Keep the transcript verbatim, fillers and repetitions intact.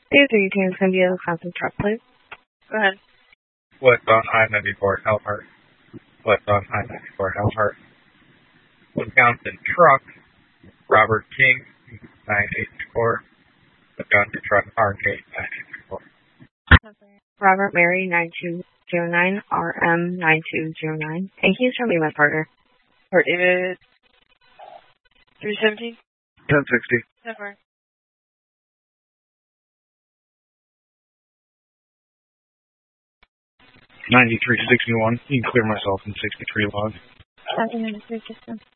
These are your going to be able to conference truck, please. Go ahead. What's on I ninety-four Elkhart? What's on I ninety-four Elkhart? Wisconsin truck, Robert King, nine eight four. Wisconsin truck, R K, nine eight four. Robert Mary, nine two zero nine, R M, nine two zero nine. Thank you for being my partner. Port David, three seventeen. ten sixty. Never. ninety-three sixty-one. You can clear myself in sixty-three log. ninety-three sixty-one.